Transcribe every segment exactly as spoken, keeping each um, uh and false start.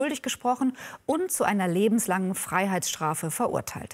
schuldig gesprochen und zu einer lebenslangen Freiheitsstrafe verurteilt.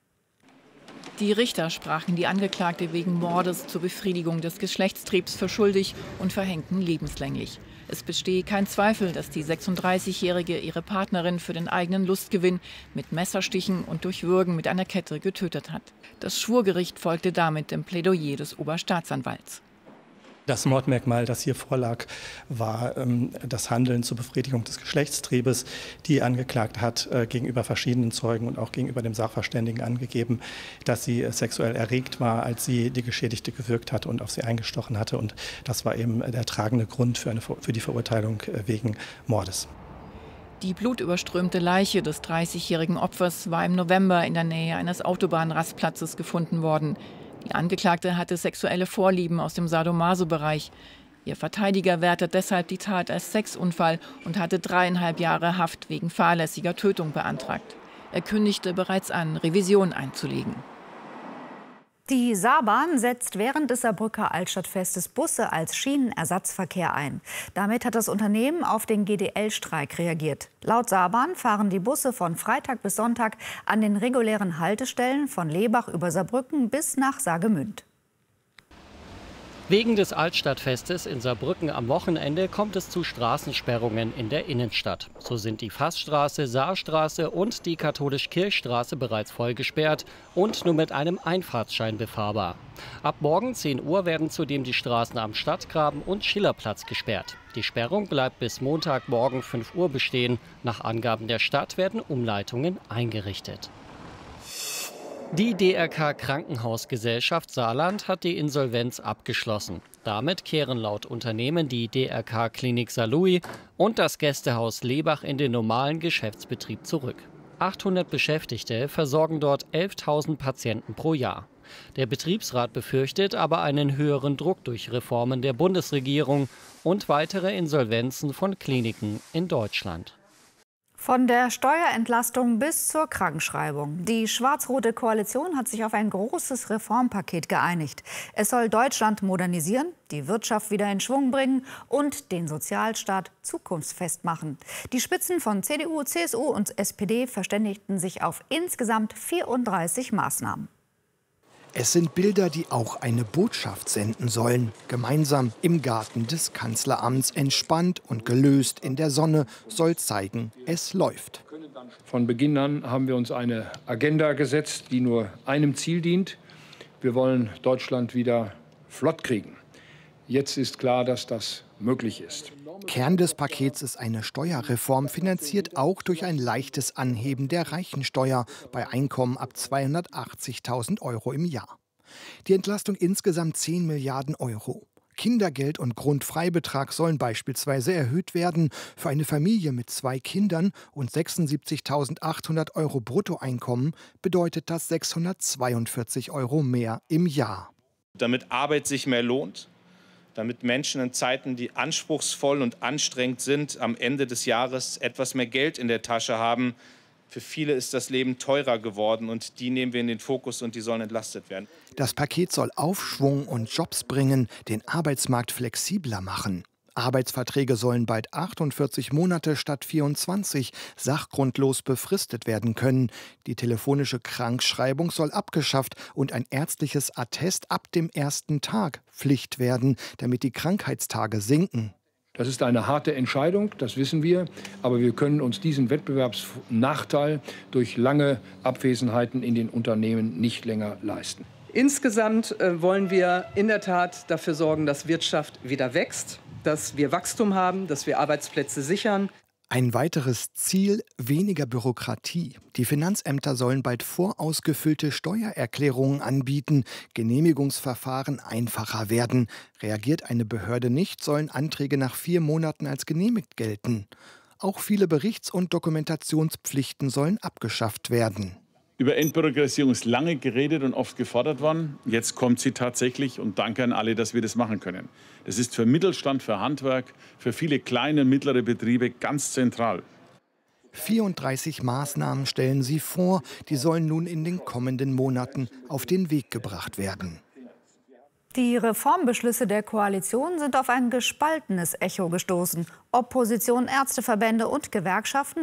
Die Richter sprachen die Angeklagte wegen Mordes zur Befriedigung des Geschlechtstriebs für schuldig und verhängten lebenslänglich. Es bestehe kein Zweifel, dass die sechsunddreißigjährige ihre Partnerin für den eigenen Lustgewinn mit Messerstichen und durch Würgen mit einer Kette getötet hat. Das Schwurgericht folgte damit dem Plädoyer des Oberstaatsanwalts. Das Mordmerkmal, das hier vorlag, war ähm, das Handeln zur Befriedigung des Geschlechtstriebes. Die Angeklagte hat äh, gegenüber verschiedenen Zeugen und auch gegenüber dem Sachverständigen angegeben, dass sie äh, sexuell erregt war, als sie die Geschädigte gewürgt hatte und auf sie eingestochen hatte. Und das war eben der tragende Grund für, eine, für die Verurteilung äh, wegen Mordes. Die blutüberströmte Leiche des dreißigjährigen Opfers war im November in der Nähe eines Autobahnrastplatzes gefunden worden. Die Angeklagte hatte sexuelle Vorlieben aus dem Sadomaso-Bereich. Ihr Verteidiger wertet deshalb die Tat als Sexunfall und hatte dreieinhalb Jahre Haft wegen fahrlässiger Tötung beantragt. Er kündigte bereits an, Revision einzulegen. Die Saarbahn setzt während des Saarbrücker Altstadtfestes Busse als Schienenersatzverkehr ein. Damit hat das Unternehmen auf den G D L-Streik reagiert. Laut Saarbahn fahren die Busse von Freitag bis Sonntag an den regulären Haltestellen von Lebach über Saarbrücken bis nach Saargemünd. Wegen des Altstadtfestes in Saarbrücken am Wochenende kommt es zu Straßensperrungen in der Innenstadt. So sind die Fassstraße, Saarstraße und die Katholisch-Kirchstraße bereits voll gesperrt und nur mit einem Einfahrtsschein befahrbar. Ab morgen zehn Uhr werden zudem die Straßen am Stadtgraben und Schillerplatz gesperrt. Die Sperrung bleibt bis Montagmorgen fünf Uhr bestehen. Nach Angaben der Stadt werden Umleitungen eingerichtet. Die D R K Krankenhausgesellschaft Saarland hat die Insolvenz abgeschlossen. Damit kehren laut Unternehmen die D R K Klinik Saarlouis und das Gästehaus Lebach in den normalen Geschäftsbetrieb zurück. achthundert Beschäftigte versorgen dort elftausend Patienten pro Jahr. Der Betriebsrat befürchtet aber einen höheren Druck durch Reformen der Bundesregierung und weitere Insolvenzen von Kliniken in Deutschland. Von der Steuerentlastung bis zur Krankschreibung. Die schwarz-rote Koalition hat sich auf ein großes Reformpaket geeinigt. Es soll Deutschland modernisieren, die Wirtschaft wieder in Schwung bringen und den Sozialstaat zukunftsfest machen. Die Spitzen von C D U, C S U und S P D verständigten sich auf insgesamt vierunddreißig Maßnahmen. Es sind Bilder, die auch eine Botschaft senden sollen. Gemeinsam im Garten des Kanzleramts, entspannt und gelöst in der Sonne, soll zeigen, es läuft. Von Beginn an haben wir uns eine Agenda gesetzt, die nur einem Ziel dient. Wir wollen Deutschland wieder flott kriegen. Jetzt ist klar, dass das möglich ist. Kern des Pakets ist eine Steuerreform, finanziert auch durch ein leichtes Anheben der Reichensteuer bei Einkommen ab zweihundertachtzigtausend Euro im Jahr. Die Entlastung insgesamt zehn Milliarden Euro. Kindergeld und Grundfreibetrag sollen beispielsweise erhöht werden. Für eine Familie mit zwei Kindern und sechsundsiebzigtausendachthundert Euro Bruttoeinkommen bedeutet das sechshundertzweiundvierzig Euro mehr im Jahr. Damit Arbeit sich mehr lohnt, damit Menschen in Zeiten, die anspruchsvoll und anstrengend sind, am Ende des Jahres etwas mehr Geld in der Tasche haben. Für viele ist das Leben teurer geworden und die nehmen wir in den Fokus und die sollen entlastet werden. Das Paket soll Aufschwung und Jobs bringen, den Arbeitsmarkt flexibler machen. Arbeitsverträge sollen bald achtundvierzig Monate statt vierundzwanzig sachgrundlos befristet werden können. Die telefonische Krankschreibung soll abgeschafft und ein ärztliches Attest ab dem ersten Tag Pflicht werden, damit die Krankheitstage sinken. Das ist eine harte Entscheidung, das wissen wir. Aber wir können uns diesen Wettbewerbsnachteil durch lange Abwesenheiten in den Unternehmen nicht länger leisten. Insgesamt äh, wollen wir in der Tat dafür sorgen, dass Wirtschaft wieder wächst, dass wir Wachstum haben, dass wir Arbeitsplätze sichern. Ein weiteres Ziel: weniger Bürokratie. Die Finanzämter sollen bald vorausgefüllte Steuererklärungen anbieten, Genehmigungsverfahren einfacher werden. Reagiert eine Behörde nicht, sollen Anträge nach vier Monaten als genehmigt gelten. Auch viele Berichts- und Dokumentationspflichten sollen abgeschafft werden. Über Entbürokratisierung ist lange geredet und oft gefordert worden. Jetzt kommt sie tatsächlich und danke an alle, dass wir das machen können. Das ist für Mittelstand, für Handwerk, für viele kleine und mittlere Betriebe ganz zentral. vierunddreißig Maßnahmen stellen sie vor, die sollen nun in den kommenden Monaten auf den Weg gebracht werden. Die Reformbeschlüsse der Koalition sind auf ein gespaltenes Echo gestoßen. Opposition, Ärzteverbände und Gewerkschaften